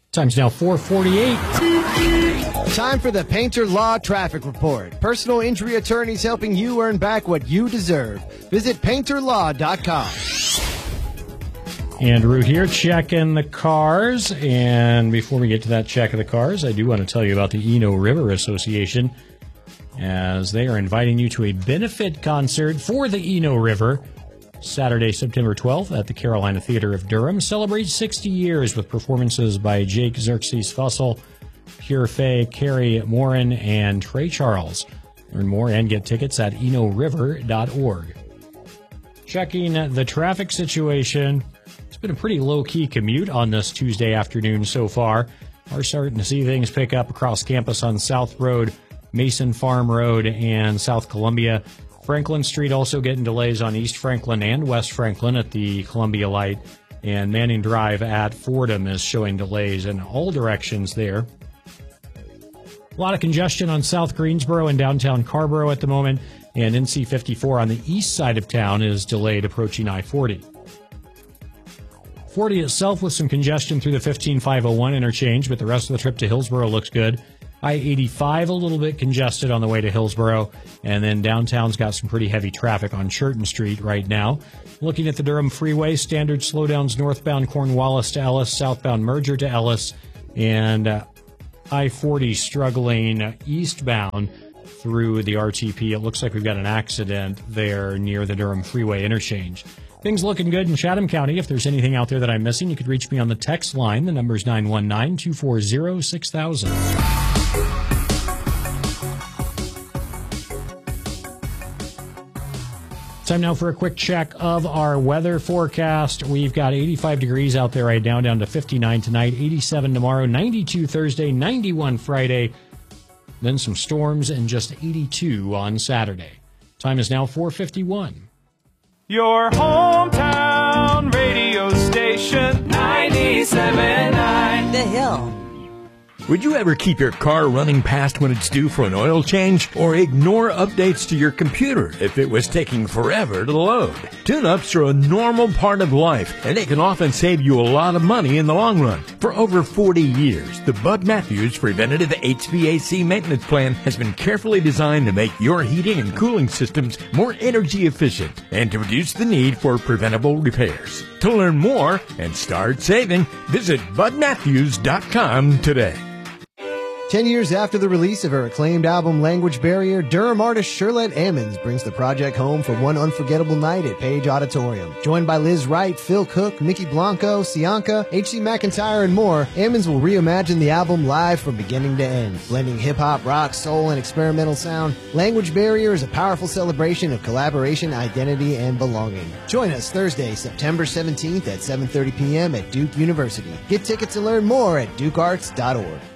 Time's now 4:48. Time for the Painter Law Traffic Report. Personal injury attorneys helping you earn back what you deserve. Visit painterlaw.com. Andrew here, checking the cars. And before we get to that check of the cars, I do want to tell you about the Eno River Association, as they are inviting you to a benefit concert for the Eno River. Saturday, September 12th at the Carolina Theater of Durham. Celebrate 60 years with performances by Jake Xerxes Fussell, Pure Fay, Carrie Morin, and Trey Charles. Learn more and get tickets at enoriver.org. Checking the traffic situation. It's been a pretty low-key commute on this Tuesday afternoon so far. We're starting to see things pick up across campus on South Road, Mason Farm Road, and South Columbia. Franklin Street also getting delays on East Franklin and West Franklin at the Columbia Light. And Manning Drive at Fordham is showing delays in all directions there. A lot of congestion on South Greensboro and downtown Carborough at the moment. And NC 54 on the east side of town is delayed approaching I-40. 40 itself with some congestion through the 15501 interchange, but the rest of the trip to Hillsborough looks good. I-85 a little bit congested on the way to Hillsborough, and then downtown's got some pretty heavy traffic on Churton Street right now. Looking at the Durham Freeway, standard slowdowns northbound Cornwallis to Ellis, southbound Merger to Ellis, and I-40 struggling eastbound through the RTP. It looks like we've got an accident there near the Durham Freeway interchange. Things looking good in Chatham County. If there's anything out there that I'm missing, you could reach me on the text line. The number's 919-240-6000. Time now for a quick check of our weather forecast. We've got 85 degrees out there right now, down to 59 tonight, 87 tomorrow, 92 Thursday, 91 Friday, then some storms, and just 82 on Saturday. Time is now 4:51. Your hometown radio station, 97.9 The Hill. Would you ever keep your car running past when it's due for an oil change, or ignore updates to your computer if it was taking forever to load? Tune-ups are a normal part of life, and they can often save you a lot of money in the long run. For over 40 years, the Bud Matthews Preventative HVAC Maintenance Plan has been carefully designed to make your heating and cooling systems more energy efficient and to reduce the need for preventable repairs. To learn more and start saving, visit budmatthews.com today. 10 years after the release of her acclaimed album Language Barrier, Durham artist Shirlette Ammons brings the project home for one unforgettable night at Page Auditorium. Joined by Liz Wright, Phil Cook, Mickey Blanco, Sianka, H.C. McIntyre, and more, Ammons will reimagine the album live from beginning to end, blending hip-hop, rock, soul, and experimental sound. Language Barrier is a powerful celebration of collaboration, identity, and belonging. Join us Thursday, September 17th at 7:30 p.m. at Duke University. Get tickets and learn more at dukearts.org.